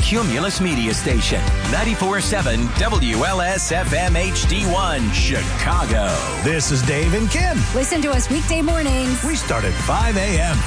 Cumulus Media Station. 94.7 WLS-FM HD1, Chicago. This is Dave and Ken. Listen to us weekday mornings. We start at 5 a.m.